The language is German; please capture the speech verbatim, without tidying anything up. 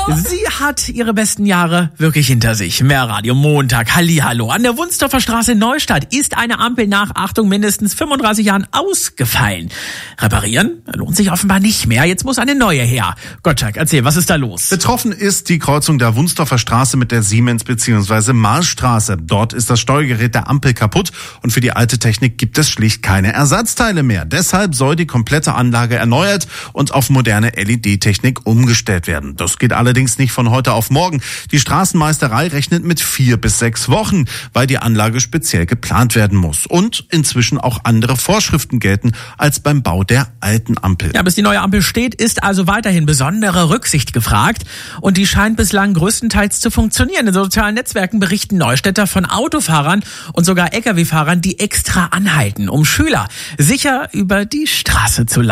Sie hat ihre besten Jahre wirklich hinter sich. Mehrradio Montag. Hallihallo. An der Wunsdorfer Straße in Neustadt ist eine Ampel nach, Achtung, mindestens fünfunddreißig Jahren ausgefallen. Reparieren lohnt sich offenbar nicht mehr. Jetzt muss eine neue her. Gottschalk, erzähl, was ist da los? Betroffen ist die Kreuzung der Wunsdorfer Straße mit der Siemens- bzw. Marstraße. Dort ist das Steuergerät der Ampel kaputt und für die alte Technik gibt es schlicht keine Ersatzteile mehr. Deshalb soll die komplette Anlage erneuert und auf moderne L E D-Technik umgestellt werden. Das geht allerdings nicht von heute auf morgen. Die Straßenmeisterei rechnet mit vier bis sechs Wochen, weil die Anlage speziell geplant werden muss. Und inzwischen auch andere Vorschriften gelten als beim Bau der alten Ampel. Ja, bis die neue Ampel steht, ist also weiterhin besondere Rücksicht gefragt. Und die scheint bislang größtenteils zu funktionieren. In sozialen Netzwerken berichten Neustädter von Autofahrern und sogar L K W-Fahrern, die extra anhalten, um Schüler sicher über die Straße zu leiten.